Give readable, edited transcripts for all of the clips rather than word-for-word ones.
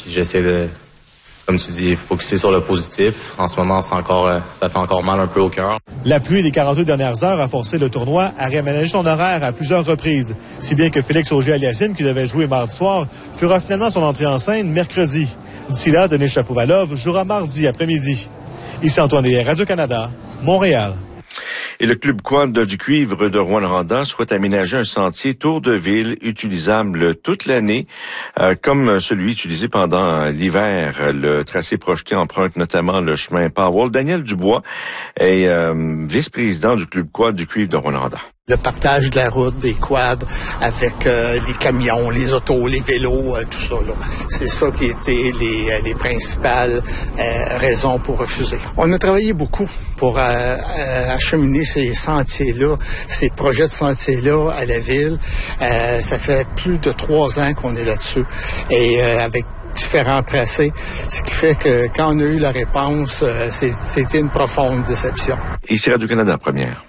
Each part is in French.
puis j'essaie de, comme tu dis, focusser sur le positif. En ce moment, ça fait encore mal un peu au cœur. La pluie des 42 dernières heures a forcé le tournoi à réaménager son horaire à plusieurs reprises, si bien que Félix Auger-Aliassime, qui devait jouer mardi soir, fera finalement son entrée en scène mercredi. D'ici là, Denis Chapovalov jouera mardi après-midi. Ici Antoine Desir, Radio-Canada, Montréal. Et le Club Quad du Cuivre de Rouyn-Noranda souhaite aménager un sentier tour de ville utilisable toute l'année, comme celui utilisé pendant l'hiver. Le tracé projeté emprunte notamment le chemin Powell. Daniel Dubois est vice-président du Club Quad du Cuivre de Rouyn-Noranda. Le partage de la route, des quads avec les camions, les autos, les vélos, tout ça. Là. C'est ça qui étaient les principales raisons pour refuser. On a travaillé beaucoup pour acheminer ces sentiers-là, ces projets de sentiers-là à la ville. Ça fait plus de 3 ans qu'on est là-dessus. Et avec différents tracés, ce qui fait que quand on a eu la réponse, c'était une profonde déception. Ici Radio-Canada, première.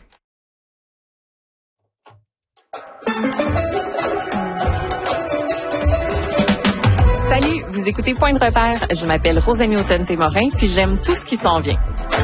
Salut, vous écoutez Point de repère. Je m'appelle Rosemary Auton-Témorin, puis j'aime tout ce qui s'en vient.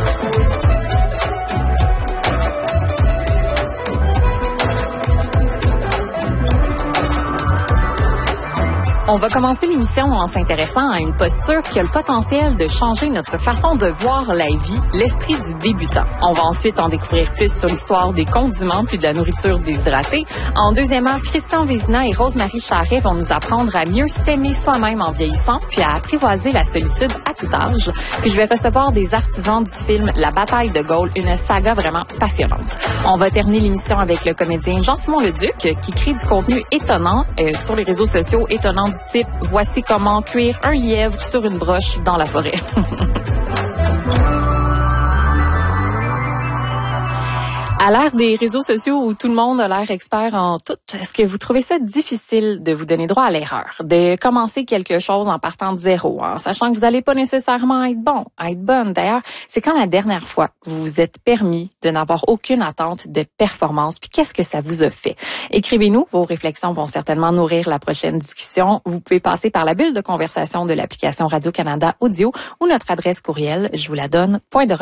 On va commencer l'émission en s'intéressant à une posture qui a le potentiel de changer notre façon de voir la vie, l'esprit du débutant. On va ensuite en découvrir plus sur l'histoire des condiments puis de la nourriture déshydratée. En deuxième heure, Christian Vézina et Rose-Marie Charret vont nous apprendre à mieux s'aimer soi-même en vieillissant puis à apprivoiser la solitude à tout âge. Puis je vais recevoir des artisans du film La bataille de Gaulle, une saga vraiment passionnante. On va terminer l'émission avec le comédien Jean-Simon Leduc qui crée du contenu étonnant sur les réseaux sociaux, étonnant du type « Voici comment cuire un lièvre sur une broche dans la forêt ». À l'ère des réseaux sociaux où tout le monde a l'air expert en tout, est-ce que vous trouvez ça difficile de vous donner droit à l'erreur, de commencer quelque chose en partant de zéro, en sachant que vous n'allez pas nécessairement être bon, être bonne? D'ailleurs, c'est quand la dernière fois que vous vous êtes permis de n'avoir aucune attente de performance, puis qu'est-ce que ça vous a fait? Écrivez-nous, vos réflexions vont certainement nourrir la prochaine discussion. Vous pouvez passer par la bulle de conversation de l'application Radio-Canada Audio ou notre adresse courriel, je vous la donne,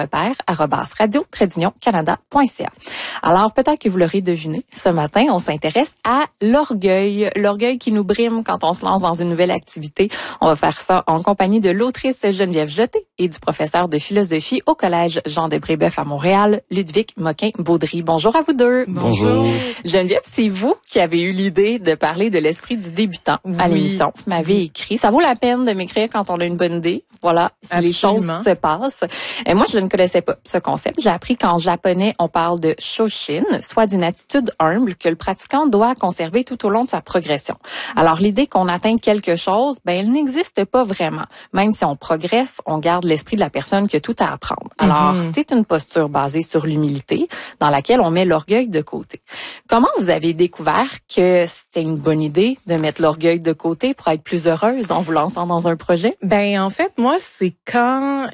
pointderepère@radio-canada.ca. Alors, peut-être que vous l'aurez deviné, ce matin, on s'intéresse à l'orgueil. L'orgueil qui nous brime quand on se lance dans une nouvelle activité. On va faire ça en compagnie de l'autrice Geneviève Jeté et du professeur de philosophie au Collège Jean de Brébeuf à Montréal, Ludovic Moquin-Baudry. Bonjour à vous deux. Bonjour. Geneviève, c'est vous qui avez eu l'idée de parler de l'esprit du débutant à l'émission. Vous m'avez écrit. Ça vaut la peine de m'écrire quand on a une bonne idée. Voilà, les choses se passent. Et moi, je ne connaissais pas ce concept. J'ai appris qu'en japonais, on parle de shoshin, soit d'une attitude humble que le pratiquant doit conserver tout au long de sa progression. Alors, l'idée qu'on atteigne quelque chose, elle n'existe pas vraiment. Même si on progresse, on garde l'esprit de la personne qui a tout à apprendre. Alors, c'est une posture basée sur l'humilité, dans laquelle on met l'orgueil de côté. Comment vous avez découvert que c'était une bonne idée de mettre l'orgueil de côté pour être plus heureuse en vous lançant dans un projet? En fait, moi, c'est quand,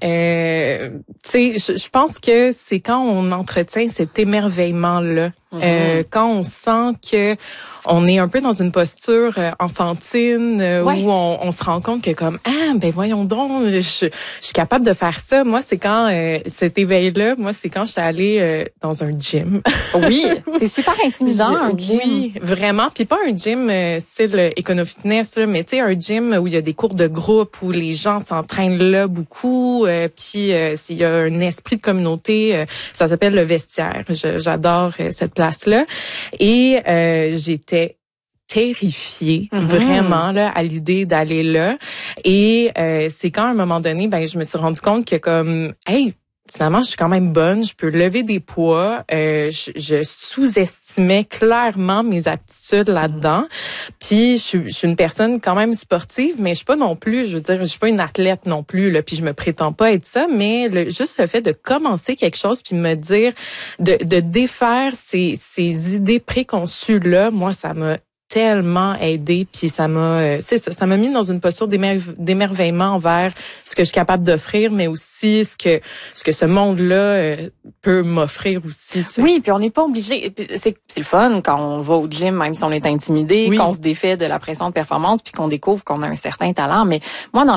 je pense que c'est quand on entretient cet émerveillement-là. Quand on sent que on est un peu dans une posture enfantine où on se rend compte que comme voyons donc, je suis capable de faire ça. Moi, c'est quand cet éveil-là, c'est quand je suis allée dans un gym. Oui, c'est super intimidant un gym. Oui, vraiment. Puis pas un gym style Econo-Fitness, là, mais tu sais un gym où il y a des cours de groupe où les gens s'entraînent là beaucoup. Puis s'il y a un esprit de communauté, ça s'appelle le vestiaire. J'adore cette place-là. Et j'étais terrifiée, vraiment, là, à l'idée d'aller là. Et c'est quand, à un moment donné, je me suis rendu compte que comme, finalement, je suis quand même bonne, je peux lever des poids. Je sous-estimais clairement mes aptitudes là-dedans. Puis je suis une personne quand même sportive, mais je suis pas non plus, je suis pas une athlète non plus là. Puis je me prétends pas être ça, mais juste le fait de commencer quelque chose puis me dire de défaire ces idées préconçues là, moi ça m'a tellement aidé, puis ça m'a mis dans une posture d'émerveillement envers ce que je suis capable d'offrir, mais aussi ce que ce monde-là peut m'offrir aussi. T'sais. Oui, puis on n'est pas obligé. C'est le fun quand on va au gym, même si on est intimidé, qu'on se défait de la pression de performance, puis qu'on découvre qu'on a un certain talent. Mais moi, dans